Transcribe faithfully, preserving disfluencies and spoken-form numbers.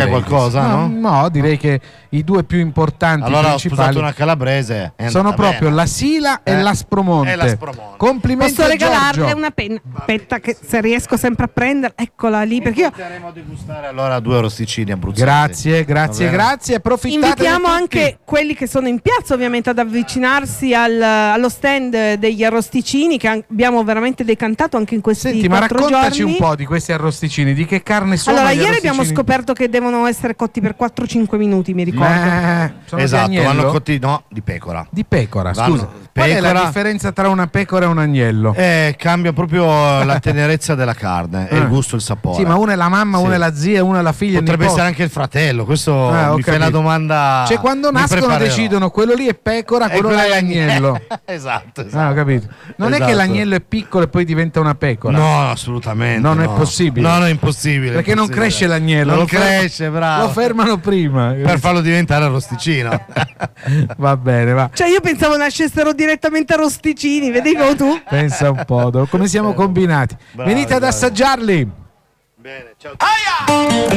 sai qualcosa, no? No, no, direi che i due più importanti allora principali ho sposato una calabrese, sono proprio bene. la Sila eh? e l'Aspromonte. E l'Aspromonte. Complimenti. Posso a regalarle Giorgio. una penna? Aspetta che se riesco sempre a prendere, eccola lì, perché io Porteremo a degustare allora due arrosticini abruzzesi. Grazie, grazie, Va bene? grazie. Approfittate. invitiamo tutti. anche quelli che sono in piazza ovviamente ad avvicinarsi al- allo stand degli arrosticini, che an- abbiamo veramente decantato anche in questi Senti, ma quattro raccontaci giorni. un po' di questi arrosticini, di che carne sono? Allora, gli ieri abbiamo arrosticini? scoperto che devono essere cotti per quattro cinque minuti, mi ricordo. Eh, sono Esatto, di agnello? vanno cotti no, di pecora. Di pecora, Vanno- scusa. Qual è la pecora- differenza tra una pecora e un agnello? Eh, cambia proprio la tenerezza della carne e Ah. il gusto e il sapore. Sì, ma una è la mamma, Sì. una è la zia, una è la figlia. il Potrebbe nipote. essere anche il fratello. Questo Ah, ho mi fai una capito. domanda. Cioè, quando mi nascono preparerò. decidono quello lì è pecora, E quello là è l'agnello. esatto, esatto. Ah, ho capito. Non è Esatto. che l'agnello è piccolo e poi diventa una pecora. No, assolutamente. Non è no. possibile. No, no, è impossibile. Perché non impossibile. cresce l'agnello. Non lo fer- cresce, bravo. Lo fermano prima. Per farlo diventare arrosticino. Va bene, va. Cioè io pensavo nascessero direttamente arrosticini, vedevo tu? Pensa un po', do- come siamo combinati. Bravi, Venite ad bravi. assaggiarli. Bene, ciao.